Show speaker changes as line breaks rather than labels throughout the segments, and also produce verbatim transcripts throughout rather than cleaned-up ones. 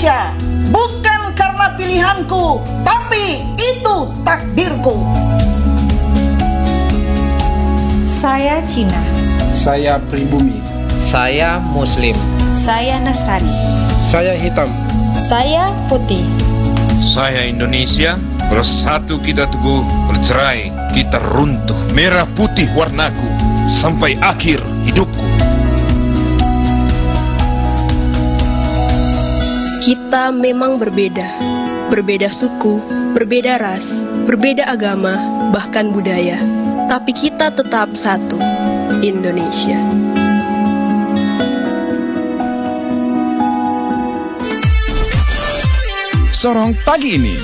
Indonesia bukan karena pilihanku, tapi itu takdirku.
Saya Cina.
Saya pribumi.
Saya Muslim.
Saya Nasrani.
Saya hitam.
Saya putih.
Saya Indonesia. Bersatu kita teguh, bercerai kita runtuh. Merah putih warnaku sampai akhir hidupku.
Kita memang berbeda. Berbeda suku, berbeda ras, berbeda agama, bahkan budaya. Tapi kita tetap satu, Indonesia.
Sorong pagi ini.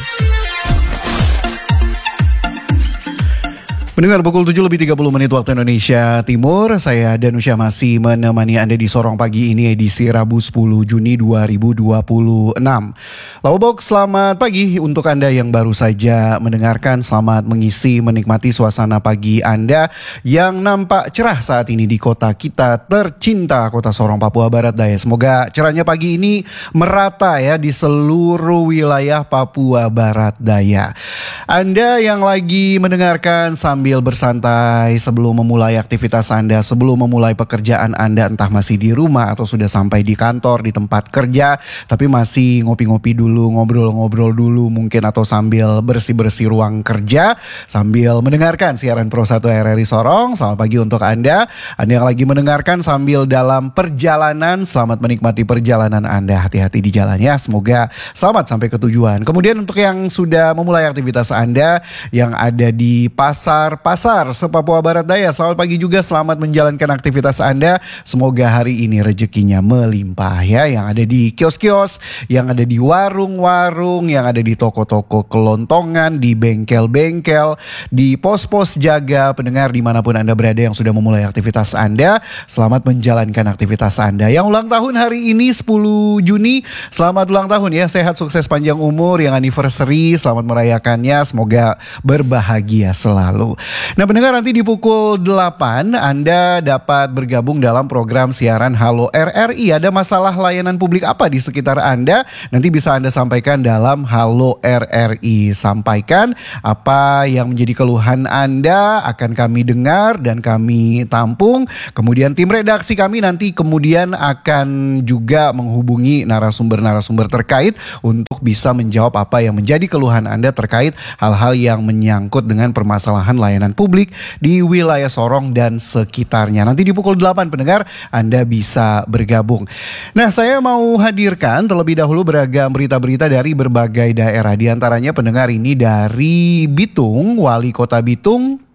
Pendengar, pukul tujuh lebih tiga puluh menit waktu Indonesia Timur. Saya Danusya masih menemani Anda di Sorong Pagi ini, edisi Rabu sepuluh Juni dua ribu dua puluh enam. Lawabok, selamat pagi untuk Anda yang baru saja mendengarkan. Selamat mengisi, menikmati suasana pagi Anda yang nampak cerah saat ini di kota kita tercinta, kota Sorong, Papua Barat Daya. Semoga cerahnya pagi ini merata ya di seluruh wilayah Papua Barat Daya. Anda yang lagi mendengarkan sambil bersantai sebelum memulai aktivitas Anda, sebelum memulai pekerjaan Anda, entah masih di rumah atau sudah sampai di kantor, di tempat kerja, tapi masih ngopi-ngopi dulu, ngobrol-ngobrol dulu mungkin, atau sambil bersih-bersih ruang kerja, sambil mendengarkan siaran Pro satu R R I Sorong. Selamat pagi untuk Anda. Anda yang lagi mendengarkan sambil dalam perjalanan, selamat menikmati perjalanan Anda. Hati-hati di jalan ya, semoga selamat sampai ke tujuan. Kemudian untuk yang sudah memulai aktivitas Anda, yang ada di pasar Pasar se-Papua Barat Daya, selamat pagi juga, selamat menjalankan aktivitas Anda. Semoga hari ini rezekinya melimpah ya. Yang ada di kios-kios, yang ada di warung-warung, yang ada di toko-toko kelontongan, di bengkel-bengkel, di pos-pos jaga. Pendengar dimanapun Anda berada yang sudah memulai aktivitas Anda, selamat menjalankan aktivitas Anda. Yang ulang tahun hari ini sepuluh Juni, selamat ulang tahun ya. Sehat, sukses, panjang umur. Yang anniversary, selamat merayakannya. Semoga berbahagia selalu. Nah pendengar, nanti di pukul delapan Anda dapat bergabung dalam program siaran Halo R R I. Ada masalah layanan publik apa di sekitar Anda? Nanti bisa Anda sampaikan dalam Halo R R I. Sampaikan apa yang menjadi keluhan Anda, akan kami dengar dan kami tampung. Kemudian tim redaksi kami nanti kemudian akan juga menghubungi narasumber-narasumber terkait untuk bisa menjawab apa yang menjadi keluhan Anda terkait hal-hal yang menyangkut dengan permasalahan layanan publik di wilayah Sorong dan sekitarnya. Nanti di pukul delapan pendengar Anda bisa bergabung. Nah, saya mau hadirkan terlebih dahulu beragam berita-berita dari berbagai daerah. Di antaranya pendengar ini dari Bitung, Wali Kota Bitung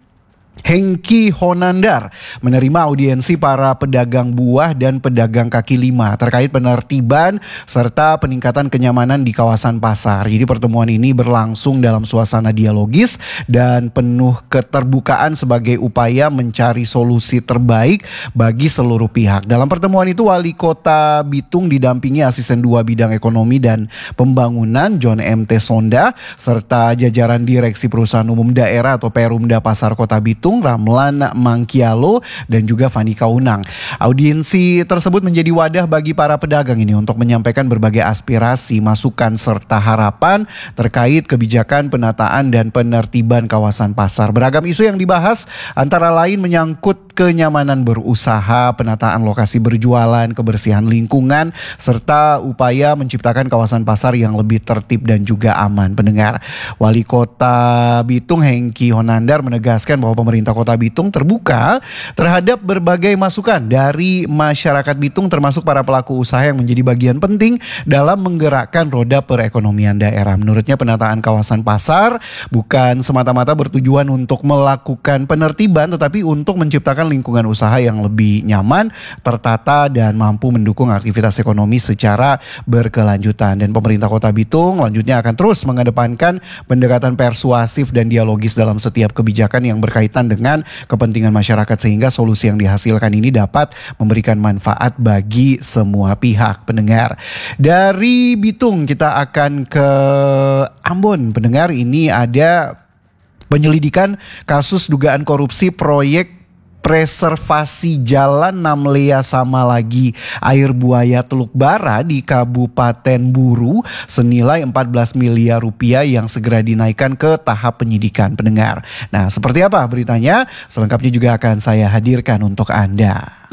Hengki Honandar menerima audiensi para pedagang buah dan pedagang kaki lima terkait penertiban serta peningkatan kenyamanan di kawasan pasar. Jadi pertemuan ini berlangsung dalam suasana dialogis dan penuh keterbukaan sebagai upaya mencari solusi terbaik bagi seluruh pihak. Dalam pertemuan itu Wali Kota Bitung didampingi Asisten dua Bidang Ekonomi dan Pembangunan John M T Sonda serta jajaran Direksi Perusahaan Umum Daerah atau Perumda Pasar Kota Bitung, Ramlan Mangkialo dan juga Fani Kaunang. Audiensi tersebut menjadi wadah bagi para pedagang ini untuk menyampaikan berbagai aspirasi, masukan serta harapan terkait kebijakan penataan dan penertiban kawasan pasar. Beragam isu yang dibahas antara lain menyangkut kenyamanan berusaha, penataan lokasi berjualan, kebersihan lingkungan serta upaya menciptakan kawasan pasar yang lebih tertib dan juga aman. Pendengar, Wali Kota Bitung Hengki Honandar menegaskan bahwa pemerintah Pemerintah Kota Bitung terbuka terhadap berbagai masukan dari masyarakat Bitung termasuk para pelaku usaha yang menjadi bagian penting dalam menggerakkan roda perekonomian daerah. Menurutnya penataan kawasan pasar bukan semata-mata bertujuan untuk melakukan penertiban tetapi untuk menciptakan lingkungan usaha yang lebih nyaman, tertata dan mampu mendukung aktivitas ekonomi secara berkelanjutan. Dan pemerintah Kota Bitung lanjutnya akan terus mengedepankan pendekatan persuasif dan dialogis dalam setiap kebijakan yang berkaitan dengan kepentingan masyarakat sehingga solusi yang dihasilkan ini dapat memberikan manfaat bagi semua pihak. Pendengar, dari Bitung kita akan ke Ambon. Pendengar, ini ada penyelidikan kasus dugaan korupsi proyek preservasi Jalan Namlea sama lagi air buaya Teluk Bara di Kabupaten Buru senilai empat belas miliar rupiah yang segera dinaikkan ke tahap penyidikan pendengar. Nah, seperti apa beritanya? Selengkapnya juga akan saya hadirkan untuk Anda.